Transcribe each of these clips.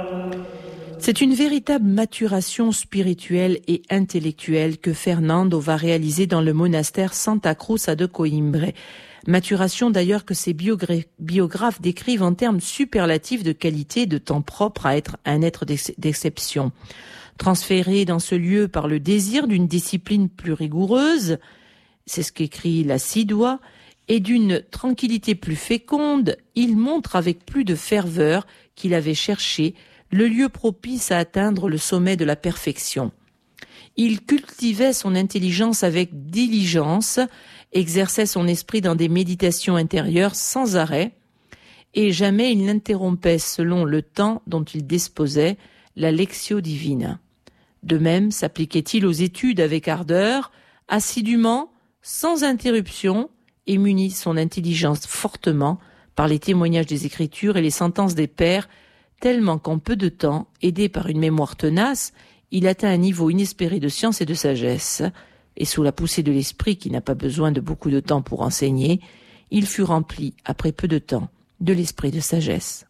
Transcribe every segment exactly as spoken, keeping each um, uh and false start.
C'est une véritable maturation spirituelle et intellectuelle que Fernando va réaliser dans le monastère Santa Cruz de Coimbra. Maturation d'ailleurs que ses biogra- biographes décrivent en termes superlatifs de qualité, de temps propre à être un être d'ex- d'exception. Transféré dans ce lieu par le désir d'une discipline plus rigoureuse, c'est ce qu'écrit la Sidwa, et d'une tranquillité plus féconde, il montre avec plus de ferveur qu'il avait cherché le lieu propice à atteindre le sommet de la perfection. Il cultivait son intelligence avec diligence, exerçait son esprit dans des méditations intérieures sans arrêt, et jamais il n'interrompait, selon le temps dont il disposait, la lectio divina. De même s'appliquait-il aux études avec ardeur, assidûment, sans interruption, et munit son intelligence fortement par les témoignages des Écritures et les sentences des pères, tellement qu'en peu de temps, aidé par une mémoire tenace, il atteint un niveau inespéré de science et de sagesse, et sous la poussée de l'esprit qui n'a pas besoin de beaucoup de temps pour enseigner, il fut rempli, après peu de temps, de l'esprit de sagesse.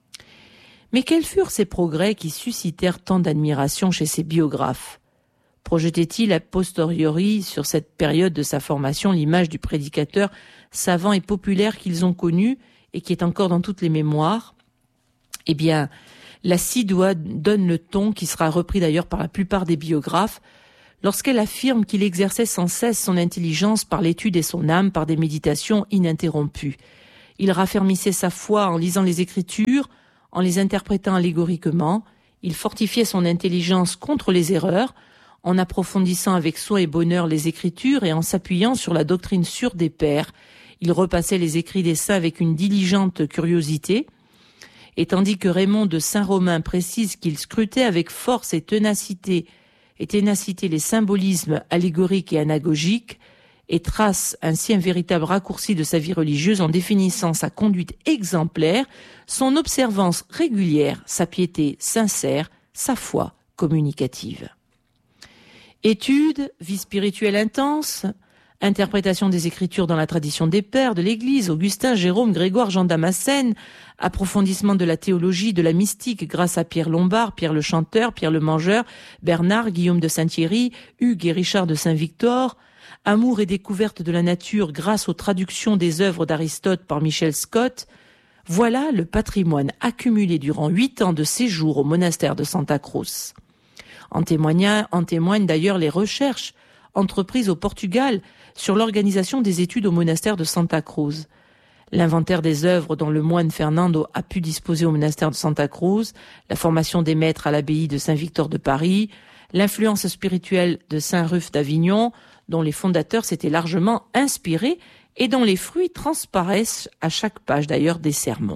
Mais quels furent ces progrès qui suscitèrent tant d'admiration chez ses biographes? Projetait-il a posteriori sur cette période de sa formation l'image du prédicateur savant et populaire qu'ils ont connu et qui est encore dans toutes les mémoires? Eh bien, la Sidwa donne le ton qui sera repris d'ailleurs par la plupart des biographes lorsqu'elle affirme qu'il exerçait sans cesse son intelligence par l'étude et son âme par des méditations ininterrompues. Il raffermissait sa foi en lisant les Écritures, en les interprétant allégoriquement. Il fortifiait son intelligence contre les erreurs, en approfondissant avec soin et bonheur les Écritures et en s'appuyant sur la doctrine sûre des pères. Il repassait les écrits des saints avec une diligente curiosité, et tandis que Raymond de Saint-Romain précise qu'il scrutait avec force et ténacité, et ténacité les symbolismes allégoriques et anagogiques, et trace ainsi un véritable raccourci de sa vie religieuse en définissant sa conduite exemplaire, son observance régulière, sa piété sincère, sa foi communicative. Études, vie spirituelle intense, interprétation des Écritures dans la tradition des pères de l'Église, Augustin, Jérôme, Grégoire, Jean Damascène, approfondissement de la théologie, de la mystique grâce à Pierre Lombard, Pierre le Chanteur, Pierre le Mangeur, Bernard, Guillaume de Saint-Thierry, Hugues et Richard de Saint-Victor, amour et découverte de la nature grâce aux traductions des œuvres d'Aristote par Michel Scott. Voilà le patrimoine accumulé durant huit ans de séjour au monastère de Santa Cruz. En témoignent, en témoignent d'ailleurs les recherches entreprises au Portugal sur l'organisation des études au monastère de Santa Cruz. L'inventaire des œuvres dont le moine Fernando a pu disposer au monastère de Santa Cruz, la formation des maîtres à l'abbaye de Saint-Victor de Paris, l'influence spirituelle de Saint-Ruf d'Avignon, dont les fondateurs s'étaient largement inspirés et dont les fruits transparaissent à chaque page d'ailleurs des sermons.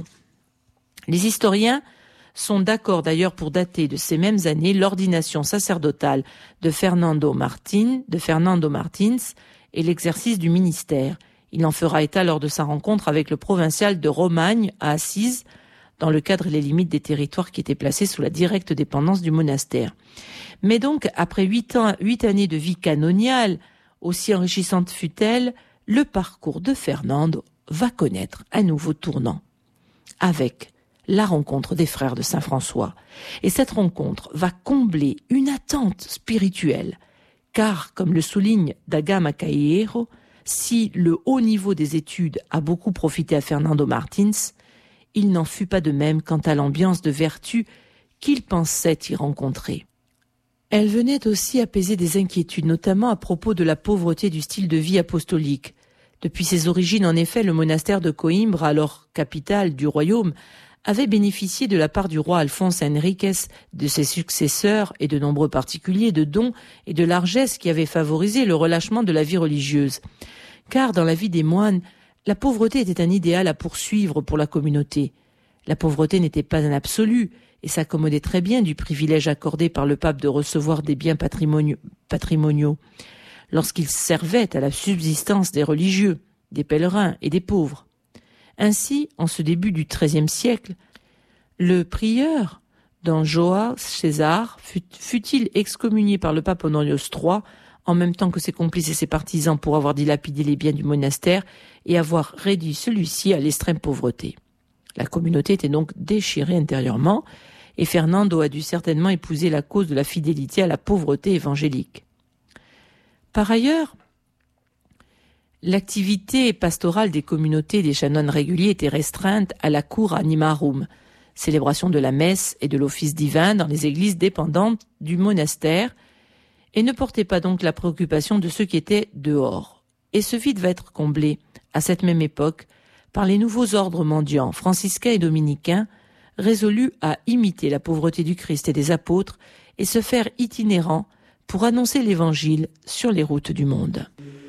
Les historiens sont d'accord d'ailleurs pour dater de ces mêmes années l'ordination sacerdotale de Fernando Martín, de Fernando Martins et l'exercice du ministère. Il en fera état lors de sa rencontre avec le provincial de Romagne à Assise, dans le cadre et les limites des territoires qui étaient placés sous la directe dépendance du monastère. Mais donc, après huit ans, huit années de vie canoniale, aussi enrichissante fut-elle, le parcours de Fernando va connaître un nouveau tournant, avec la rencontre des frères de Saint-François. Et cette rencontre va combler une attente spirituelle, car, comme le souligne Da Gama Caillero, si le haut niveau des études a beaucoup profité à Fernando Martins, il n'en fut pas de même quant à l'ambiance de vertu qu'il pensait y rencontrer. Elle venait aussi apaiser des inquiétudes, notamment à propos de la pauvreté du style de vie apostolique. Depuis ses origines, en effet, le monastère de Coimbra, alors capitale du royaume, avait bénéficié de la part du roi Alphonse Henriques, de ses successeurs et de nombreux particuliers de dons et de largesses qui avaient favorisé le relâchement de la vie religieuse. Car dans la vie des moines, la pauvreté était un idéal à poursuivre pour la communauté. La pauvreté n'était pas un absolu et s'accommodait très bien du privilège accordé par le pape de recevoir des biens patrimoniaux, patrimoniaux lorsqu'il servait à la subsistance des religieux, des pèlerins et des pauvres. Ainsi, en ce début du treizième siècle, le prieur Don João César fut, fut-il excommunié par le pape Honorius trois, en même temps que ses complices et ses partisans pour avoir dilapidé les biens du monastère et avoir réduit celui-ci à l'extrême pauvreté. La communauté était donc déchirée intérieurement et Fernando a dû certainement épouser la cause de la fidélité à la pauvreté évangélique. Par ailleurs, l'activité pastorale des communautés des chanoines réguliers était restreinte à la cour animarum, célébration de la messe et de l'office divin dans les églises dépendantes du monastère, et ne portait pas donc la préoccupation de ceux qui étaient dehors. Et ce vide va être comblé, à cette même époque, par les nouveaux ordres mendiants, franciscains et dominicains, résolus à imiter la pauvreté du Christ et des apôtres et se faire itinérants pour annoncer l'Évangile sur les routes du monde.